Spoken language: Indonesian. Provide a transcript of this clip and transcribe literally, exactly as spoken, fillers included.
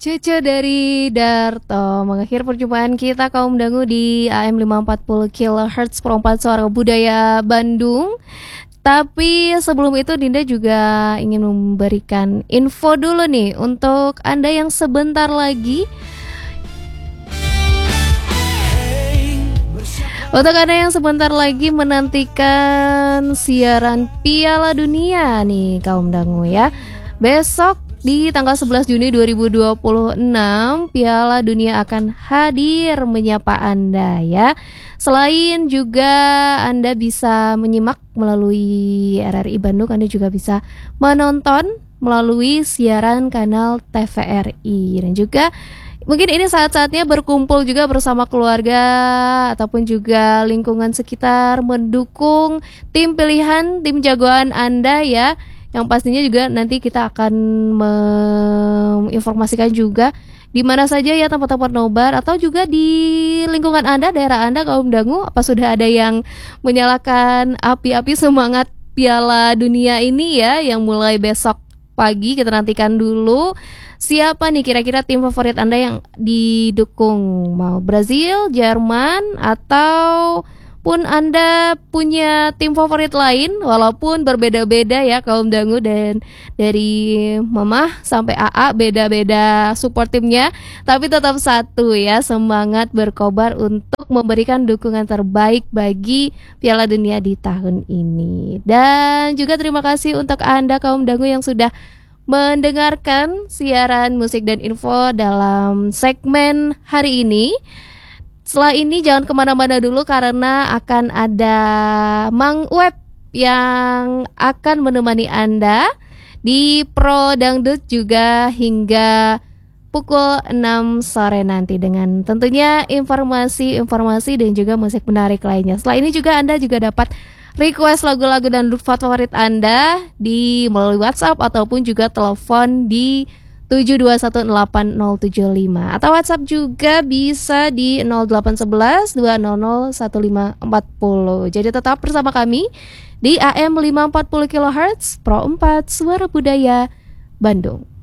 Cucu dari Darto mengakhiri perjumpaan kita kaum dangu di A M lima empat nol kilohertz perempat suara budaya Bandung. Tapi sebelum itu Dinda juga ingin memberikan info dulu nih untuk Anda yang sebentar lagi Untuk Anda yang sebentar lagi menantikan siaran Piala Dunia nih kaum dangu ya. Besok di tanggal sebelas Juni dua ribu dua puluh enam Piala Dunia akan hadir menyapa Anda ya. Selain juga Anda bisa menyimak melalui R R I Bandung, Anda juga bisa menonton melalui siaran kanal T V R I. Dan juga mungkin ini saat-saatnya berkumpul juga bersama keluarga ataupun juga lingkungan sekitar mendukung tim pilihan, tim jagoan Anda ya. Yang pastinya juga nanti kita akan menginformasikan juga di mana saja ya tempat-tempat nobar atau juga di lingkungan Anda, daerah Anda kaum dangu, apa sudah ada yang menyalakan api-api semangat Piala Dunia ini ya yang mulai besok pagi. Kita nantikan dulu siapa nih kira-kira tim favorit Anda yang didukung, mau Brazil, Jerman, atau pun Anda punya tim favorit lain walaupun berbeda-beda ya kaum dangu, dan dari Mamah sampai A A beda-beda support timnya, tapi tetap satu ya, semangat berkobar untuk memberikan dukungan terbaik bagi Piala Dunia di tahun ini. Dan juga terima kasih untuk Anda kaum dangu yang sudah mendengarkan siaran musik dan info dalam segmen hari ini. Setelah ini jangan kemana-mana dulu karena akan ada Mang Web yang akan menemani Anda di Pro Dangdut juga hingga pukul enam sore nanti dengan tentunya informasi-informasi dan juga musik menarik lainnya. Setelah ini juga Anda juga dapat request lagu-lagu dangdut favorit Anda di melalui WhatsApp ataupun juga telepon di tujuh dua satu delapan nol tujuh lima atau WhatsApp juga bisa di nol delapan satu satu dua nol nol satu lima empat nol. Jadi tetap bersama kami di A M lima empat nol kilohertz Pro empat Suara Budaya Bandung.